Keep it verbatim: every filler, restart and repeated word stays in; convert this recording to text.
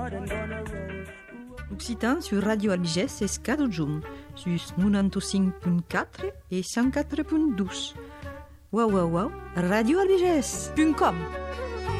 Occitan sur Radio Albiges es cada junt, sus noranta-cinc punt quatre et cent quatre punt dos. Wow, wow, wow, radio albiges punt com.